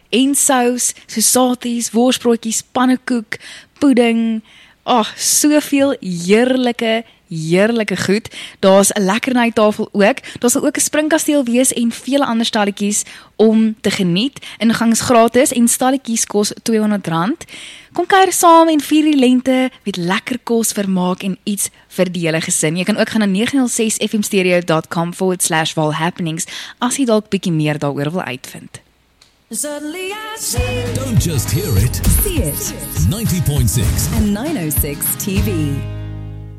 en sous, so saties, worsbroodjies, pannekoek, pudding, soveel heerlike goed. Daar's 'n lekkernytafel ook. Daar sal ook 'n springkasteel wees en vele ander stalletjies om te geniet. Ingang is gratis en stalletjies kos R200. Kom kuier saam en vier die lente met lekker kos, vermaak en iets vir die hele gesin. Jy kan ook gaan na 906fmstereo.com/walhappenings as jy dalk bietjie meer daaroor wil uitvind. Suddenly I see. Don't just hear it, See it. 90.6 And 906 TV.